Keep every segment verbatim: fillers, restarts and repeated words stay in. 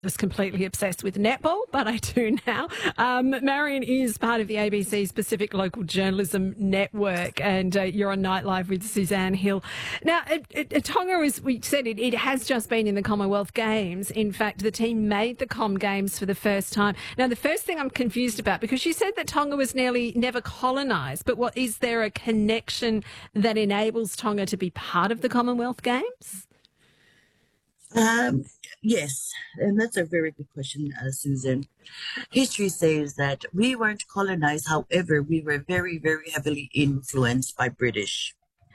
was completely obsessed with netball, but I do now. Um, Marion is part of the A B C's Pacific Local Journalism Network, and uh, you're on Nightlife with Suzanne Hill. Now, it, it, Tonga, as we said, it, it has just been in the Commonwealth Games. In fact, the team made the Com Games for the first time. Now, the first thing I'm confused about, because you said that Tonga was nearly never colonised, but what is there a connection that enables Tonga to be part of the Commonwealth Games? Um, yes, and that's a very good question, uh, Susan. History says that we weren't colonized, however, we were very, very heavily influenced by British.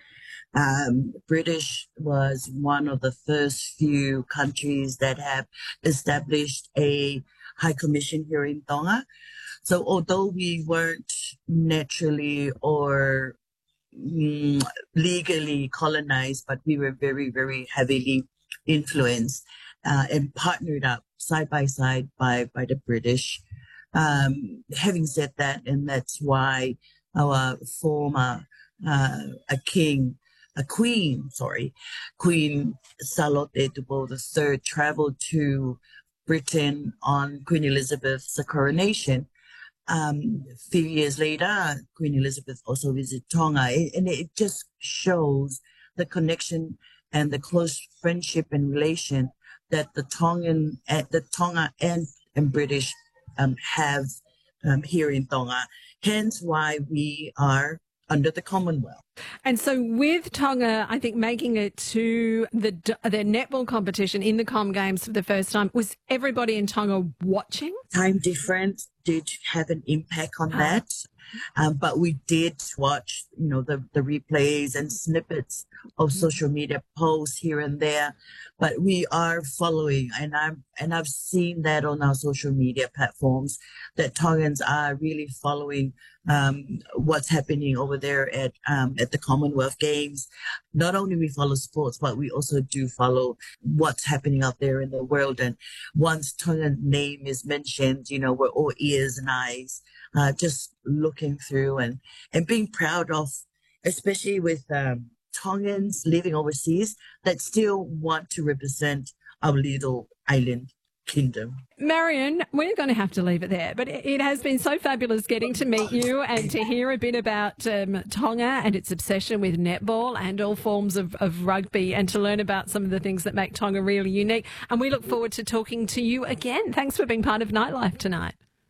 Um, British was one of the first few countries that have established a high commission here in Tonga. So although we weren't naturally or mm, legally colonized, but we were very, very heavily influenced uh, and partnered up side by side by, by the British. Um, having said that, and that's why our former uh, a king, a queen, sorry, Queen Charlotte the Third traveled to Britain on Queen Elizabeth's coronation. Um, a few years later, Queen Elizabeth also visited Tonga, and it just shows the connection and the close friendship and relation that the Tongan, uh, the Tonga and, and British um, have um, here in Tonga. Hence why we are under the Commonwealth. And so with Tonga, I think making it to the their netball competition in the Com Games for the first time, was everybody in Tonga watching? Time difference did have an impact on Ah. that. Um, but we did watch, you know, the, the replays and snippets of social media posts here and there. But we are following, and I'm and I've seen that on our social media platforms, that Tongans are really following um, what's happening over there at um, at the Commonwealth Games. Not only we follow sports, but we also do follow what's happening out there in the world. And once Tongan's name is mentioned, you know, we're all ears and eyes. Uh, just looking through and, and being proud of, especially with um, Tongans living overseas that still want to represent our little island kingdom. Marion, we're going to have to leave it there, but it, it has been so fabulous getting to meet you and to hear a bit about um, Tonga and its obsession with netball and all forms of, of rugby, and to learn about some of the things that make Tonga really unique. And we look forward to talking to you again. Thanks for being part of Nightlife tonight.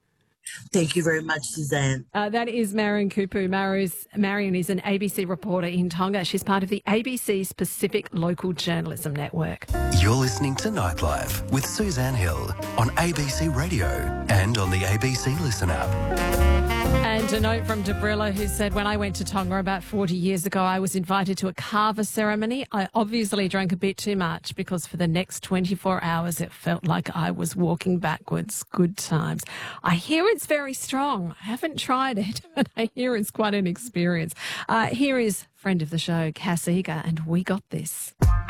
Thank you very much, Suzanne. Uh, that is Marion Kupu. Marius, Marion is an A B C reporter in Tonga. She's part of the A B C's Pacific Local Journalism Network. You're listening to Nightlife with Suzanne Hill on A B C Radio and on the A B C Listen app. And a note from Debrilla, who said, when I went to Tonga about forty years ago, I was invited to a kava ceremony. I obviously drank a bit too much because for the next twenty-four hours, it felt like I was walking backwards. Good times. I hear it's very strong. I haven't tried it, but I hear it's quite an experience. Uh, here is friend of the show, Cass Eager, and We Got This.